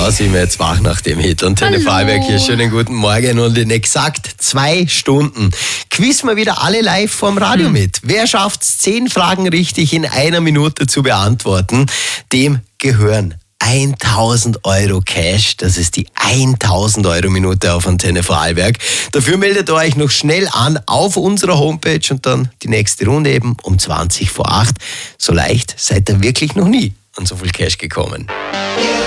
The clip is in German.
Da sind wir jetzt wach nach dem Hit. Und Antenne Vorarlberg hier, schönen guten Morgen. Und in exakt 2 Stunden quizzen wir wieder alle live vorm Radio mit. Wer schafft es, 10 Fragen richtig in 1 Minute zu beantworten, dem gehören 1000 Euro Cash. Das ist die 1000 Euro Minute auf Antenne Vorarlberg. Dafür meldet ihr euch noch schnell an auf unserer Homepage und dann die nächste Runde eben um 20 vor 8. So leicht seid ihr wirklich noch nie an so viel Cash gekommen.